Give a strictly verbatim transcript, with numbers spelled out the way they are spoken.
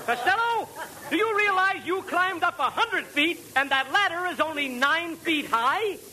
Costello, do you realize you climbed up a hundred feet and that ladder is only nine feet high?